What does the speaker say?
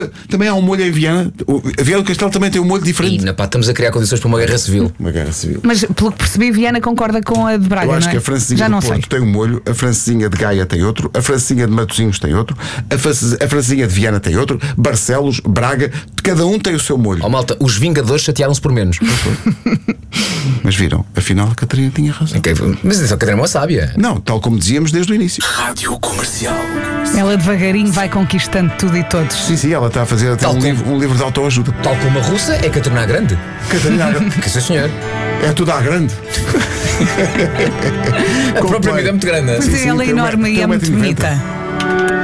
Também há um molho em Viana. A Viana do Castelo também tem um molho diferente. E estamos a criar condições para uma guerra civil. Uma guerra civil. Mas pelo que percebi, Viana concorda com a de Braga. Eu acho não é? que a francesinha Já do não Porto sei. tem um molho, a francesinha de Gaia tem outro, a francesinha de Matosinhos tem outro, a francesinha de Viana tem outro, Barcelos, Braga, cada um tem o seu molho. Oh, malta, os Vingadores chatearam-se por menos. Mas viram, afinal a Catarina tinha razão. Okay, mas isso é a Catarina é uma sábia. Não, tal como dizíamos desde o início. Rádio Comercial. Ela devagarinho vai conquistando tudo e todos. Sim, ela está a fazer até Tal um como- livro de autoajuda. Tal como a russa é Catarina a Grande. Catarina, Que sim, senhor. é tudo à grande. A própria vida é muito grande. Pois Sim, é, ela é tem enorme e é muito 1,90 m. bonita.